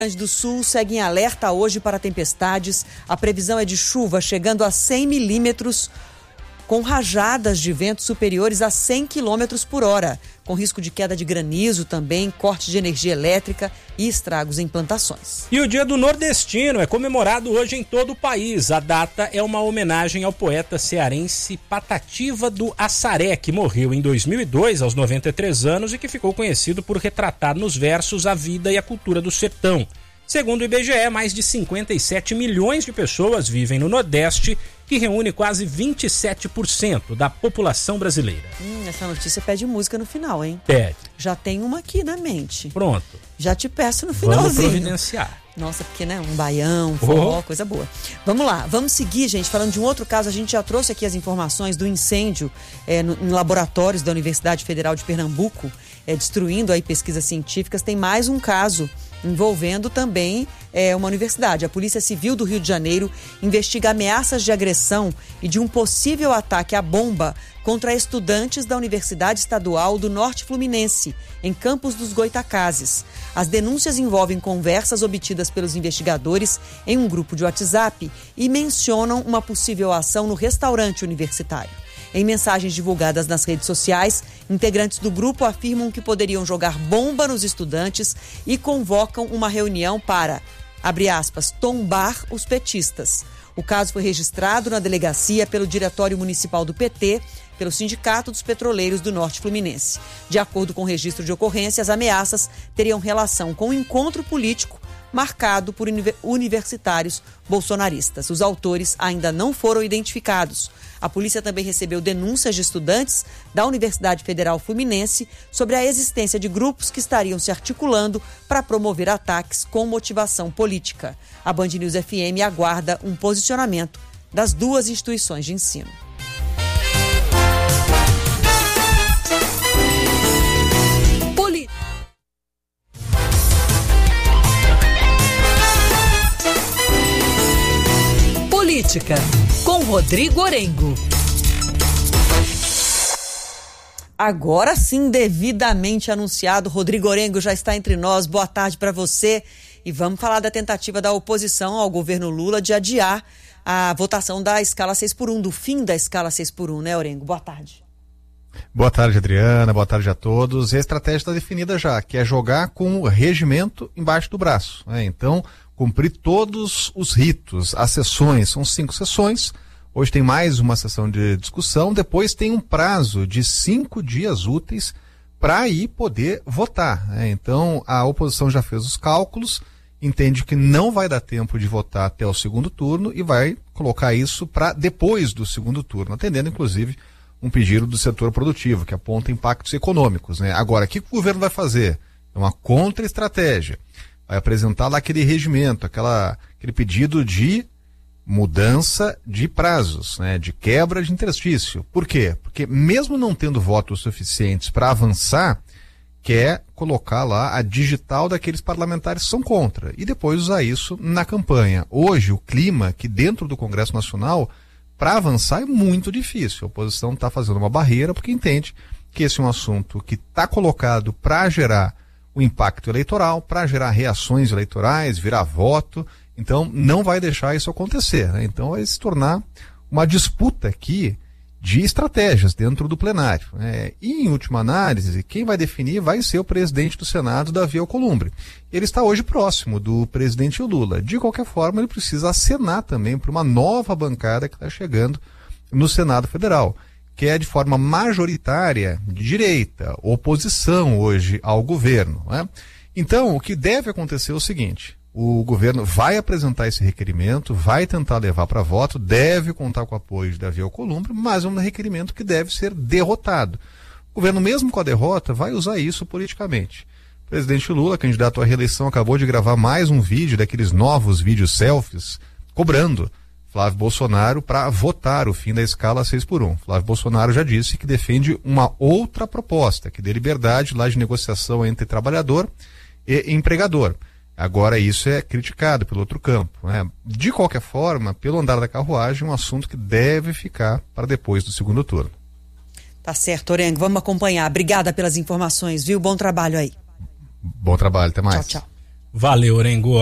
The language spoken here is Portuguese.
Grande do Sul segue em alerta hoje para tempestades. A previsão é de chuva chegando a 100 milímetros, com rajadas de vento superiores a 100 quilômetros por hora, com risco de queda de granizo também, corte de energia elétrica e estragos em plantações. E o Dia do Nordestino é comemorado hoje em todo o país. A data é uma homenagem ao poeta cearense Patativa do Assaré, que morreu em 2002, aos 93 anos, e que ficou conhecido por retratar nos versos a vida e a cultura do sertão. Segundo o IBGE, mais de 57 milhões de pessoas vivem no Nordeste, que reúne quase 27% da população brasileira. Essa notícia pede música no final, hein? Pede. Já tem uma aqui na mente. Pronto. Já te peço no finalzinho. Vamos providenciar. Nossa, porque, né? Um baião, forró, coisa boa. Vamos lá, vamos seguir, gente, falando de um outro caso. A gente já trouxe aqui as informações do incêndio em laboratórios da Universidade Federal de Pernambuco, destruindo aí pesquisas científicas. Tem mais um caso envolvendo também uma universidade. A Polícia Civil do Rio de Janeiro investiga ameaças de agressão e de um possível ataque à bomba contra estudantes da Universidade Estadual do Norte Fluminense, em Campos dos Goitacazes. As denúncias envolvem conversas obtidas pelos investigadores em um grupo de WhatsApp e mencionam uma possível ação no restaurante universitário. Em mensagens divulgadas nas redes sociais, integrantes do grupo afirmam que poderiam jogar bomba nos estudantes e convocam uma reunião para, abre aspas, tombar os petistas. O caso foi registrado na delegacia pelo Diretório Municipal do PT, pelo Sindicato dos Petroleiros do Norte Fluminense. De acordo com o registro de ocorrência, as ameaças teriam relação com um encontro político marcado por universitários bolsonaristas. Os autores ainda não foram identificados. A polícia também recebeu denúncias de estudantes da Universidade Federal Fluminense sobre a existência de grupos que estariam se articulando para promover ataques com motivação política. A Band News FM aguarda um posicionamento das duas instituições de ensino. Política, com Rodrigo Orengo. Agora sim, devidamente anunciado, Rodrigo Orengo já está entre nós. Boa tarde para você. E vamos falar da tentativa da oposição ao governo Lula de adiar a votação da escala 6x1, do fim da escala 6x1, né, Orengo? Boa tarde. Boa tarde, Adriana. Boa tarde a todos. E a estratégia está definida já, que é jogar com o regimento embaixo do braço, né? Então, cumprir todos os ritos, as sessões, são 5 sessões. Hoje tem mais uma sessão de discussão, depois tem um prazo de 5 dias úteis para aí poder votar, né? Então, a oposição já fez os cálculos, entende que não vai dar tempo de votar até o segundo turno e vai colocar isso para depois do segundo turno, atendendo, inclusive, um pedido do setor produtivo, que aponta impactos econômicos, né? Agora, o que o governo vai fazer? É uma contra-estratégia. Vai apresentar lá aquele regimento, aquele pedido de mudança de prazos, né? De quebra de interstício. Por quê? Porque mesmo não tendo votos suficientes para avançar, quer colocar lá a digital daqueles parlamentares que são contra e depois usar isso na campanha. Hoje, o clima aqui dentro do Congresso Nacional, para avançar é muito difícil. A oposição está fazendo uma barreira porque entende que esse é um assunto que está colocado para gerar o impacto eleitoral, para gerar reações eleitorais, virar voto. Então, não vai deixar isso acontecer, né? Então, vai se tornar uma disputa aqui de estratégias dentro do plenário, né? E, em última análise, quem vai definir vai ser o presidente do Senado, Davi Alcolumbre. Ele está hoje próximo do presidente Lula. De qualquer forma, ele precisa acenar também para uma nova bancada que está chegando no Senado Federal, que é de forma majoritária de direita, oposição hoje ao governo, né? Então, o que deve acontecer é o seguinte: o governo vai apresentar esse requerimento, vai tentar levar para voto, deve contar com o apoio de Davi Alcolumbre, mas é um requerimento que deve ser derrotado. O governo, mesmo com a derrota, vai usar isso politicamente. O presidente Lula, candidato à reeleição, acabou de gravar mais um vídeo daqueles novos vídeos selfies, cobrando Flávio Bolsonaro para votar o fim da escala 6x1. Flávio Bolsonaro já disse que defende uma outra proposta, que dê liberdade lá de negociação entre trabalhador e empregador. Agora isso é criticado pelo outro campo, né? De qualquer forma, pelo andar da carruagem, um assunto que deve ficar para depois do segundo turno. Tá certo, Orengo, vamos acompanhar. Obrigada pelas informações, viu? Bom trabalho aí. Bom trabalho, até mais. Tchau, tchau. Valeu, Orengo.